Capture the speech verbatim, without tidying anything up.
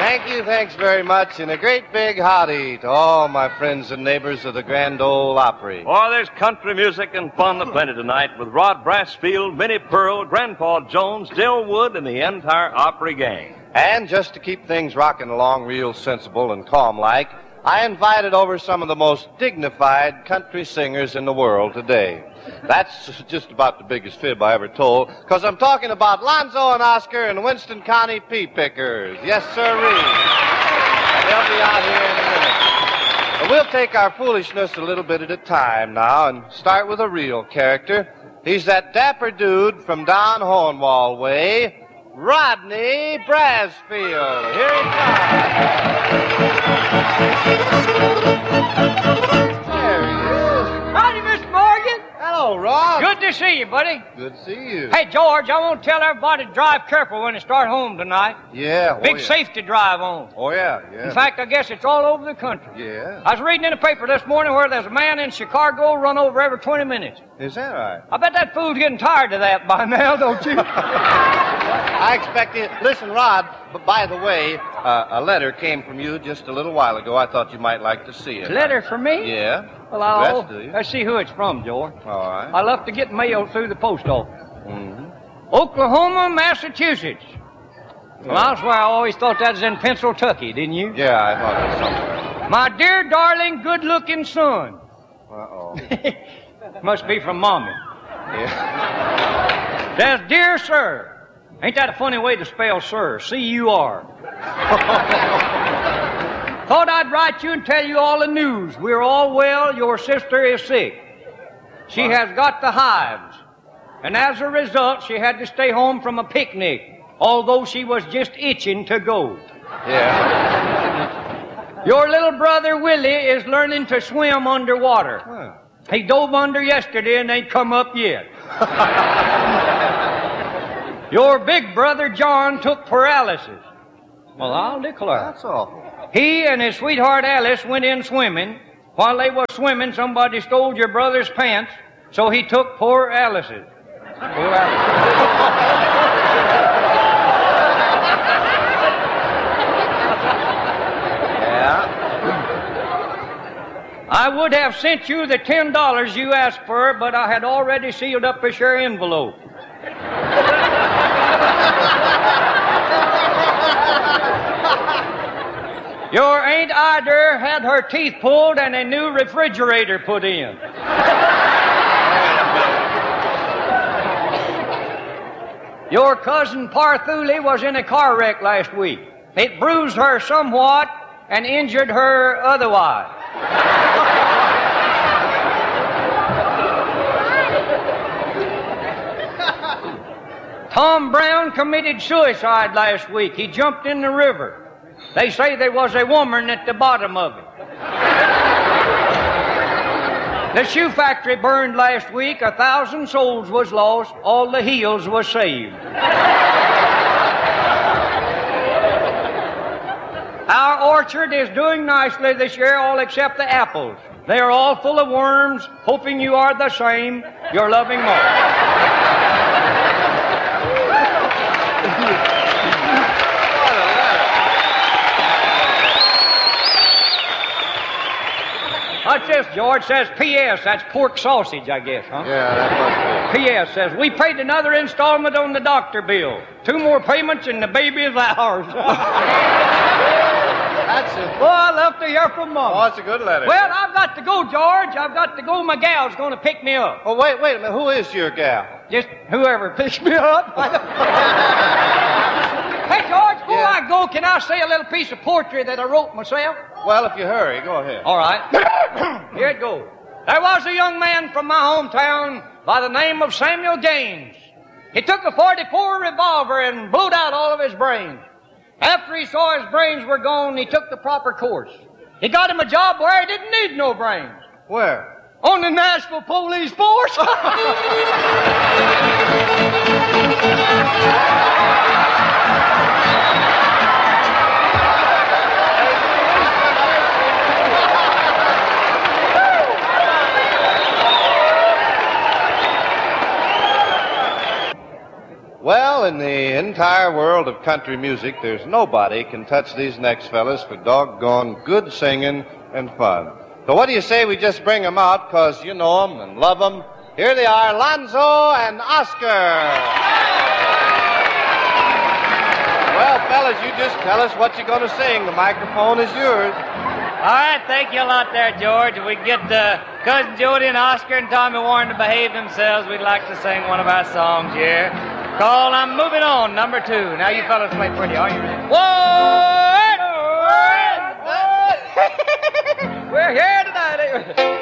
Thank you, thanks very much, and a great big howdy to all my friends and neighbors of the Grand Ole Opry. Oh, there's country music and fun aplenty tonight with Rod Brassfield, Minnie Pearl, Grandpa Jones, Dill Wood, and the entire Opry gang. And just to keep things rocking along real sensible and calm-like, I invited over some of the most dignified country singers in the world today. That's just about the biggest fib I ever told, because I'm talking about Lonzo and Oscar and Winston County Pea Pickers. Yes, sirree. They'll be out here in a minute. But we'll take our foolishness a little bit at a time now and start with a real character. He's that dapper dude from down Hornwall way, Rodney Brassfield. Here he comes. There he is. Howdy, Mister Morgan. Hello, Rod. Good to see you, buddy. Good to see you. Hey, George, I want to tell everybody to drive careful when they start home tonight. Yeah. Oh, Big yeah. safety drive on. Oh, yeah, yeah. In fact, I guess it's all over the country. Yeah. I was reading in the paper this morning where there's a man in Chicago run over every twenty minutes. Is that right? I bet that fool's getting tired of that by now, don't you? I expect it. Listen, Rod, but by the way, uh, a letter came from you just a little while ago. I thought you might like to see it. Letter for me? Yeah. Well, I'll, Addressed to you. let's see who it's from, George. All right. I love to get mail through the post office. Mm-hmm. Oklahoma, Massachusetts. Well, I swear I always thought that was in Pennsylvania, didn't you? Yeah, I thought it was somewhere. My dear, darling, good-looking son. Uh-oh. Must be from Mommy. Yeah. Says, dear sir. Ain't that a funny way to spell sir? C U R. Thought I'd write you and tell you all the news. We're all well. Your sister is sick. She What? has got the hives. And as a result, she had to stay home from a picnic, although she was just itching to go. Yeah. Your little brother Willie is learning to swim underwater. Huh. He dove under yesterday and ain't come up yet. Your big brother John took paralysis. Well, I'll declare. That's awful. He and his sweetheart Alice went in swimming. While they were swimming, somebody stole your brother's pants, so he took poor Alice's. Poor Yeah. I would have sent you the ten dollars you asked for, but I had already sealed up a share envelope. Your Aunt Ida had her teeth pulled and a new refrigerator put in. Your cousin Parthuli was in a car wreck last week. It bruised her somewhat and injured her otherwise. Tom Brown committed suicide last week. He jumped in the river. They say there was a woman at the bottom of it. The shoe factory burned last week. A thousand souls was lost. All the heels was saved. Our orchard is doing nicely this year, all except the apples. They are all full of worms, hoping you are the same. Your loving mother. What's this, George? Says P S That's pork sausage, I guess, huh? Yeah, that must P S says, we paid another installment on the doctor bill. Two more payments and the baby is ours. be. That's it. Well, I love to hear from Mom. Oh, that's a good letter. Well, I've got to go, George. I've got to go. My gal's going to pick me up. Oh, wait, wait a minute. Who is your gal? Just whoever picks me up. Hey, George, before Yeah. I go, can I say a little piece of poetry that I wrote myself? Well, if you hurry, go ahead. All right. Here it goes. There was a young man from my hometown by the name of Samuel Gaines. He took a forty-four revolver and blew out all of his brains. After he saw his brains were gone, he took the proper course. He got him a job where he didn't need no brains. Where? On the Nashville Police Force. Well, in the entire world of country music, there's nobody can touch these next fellas for doggone good singing and fun. So what do you say we just bring them out, because you know them and love them? Here they are, Lonzo and Oscar. Well, fellas, you just tell us what you're going to sing. The microphone is yours. All right, thank you a lot there, George. If we can get uh, Cousin Jody and Oscar and Tommy Warren to behave themselves, we'd like to sing one of our songs here called I'm Moving On, number two. Now, you fellas play pretty, are you ready? One! We're here tonight.